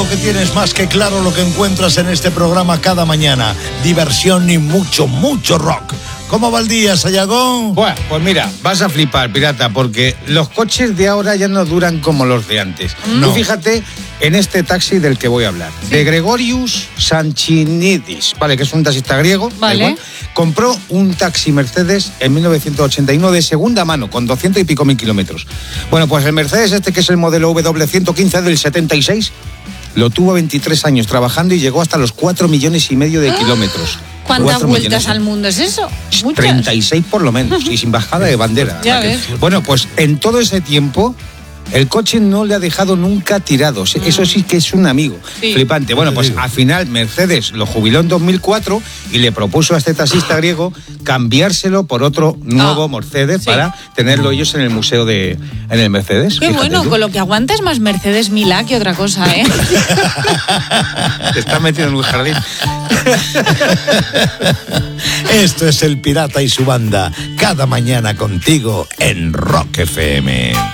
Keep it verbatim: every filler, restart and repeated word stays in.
Que tienes más que claro lo que encuentras en este programa cada mañana. Diversión y mucho, mucho rock. ¿Cómo va el día, Sayagón? Bueno, pues mira, vas a flipar, pirata, porque los coches de ahora ya no duran como los de antes. No. Tú fíjate en este taxi del que voy a hablar, sí. de Gregorius Sanchinidis, ¿vale? Que es un taxista griego. Vale. Compró un taxi Mercedes en mil novecientos ochenta y uno de segunda mano, con doscientos y pico mil kilómetros. Bueno, pues el Mercedes este, que es el modelo W ciento quince del setenta y seis, lo tuvo veintitrés años trabajando y llegó hasta los cuatro millones y medio de kilómetros. ¿Cuántas vueltas al mundo es eso? Muchas. treinta y seis por lo menos, y sin bajada de bandera. Ya ves. Bueno, pues en todo ese tiempo, el coche no le ha dejado nunca tirado. Eso sí que es un amigo. Sí. Flipante. Bueno, pues al final Mercedes lo jubiló en dos mil cuatro y le propuso a este taxista griego cambiárselo por otro nuevo oh, Mercedes, sí. para tenerlo ellos en el museo de en el Mercedes. Qué bueno, tú. Con lo que aguantes más Mercedes Milá que otra cosa, ¿eh? Te estás metiendo en un jardín. Esto es El Pirata y su banda, cada mañana contigo en Rock F M.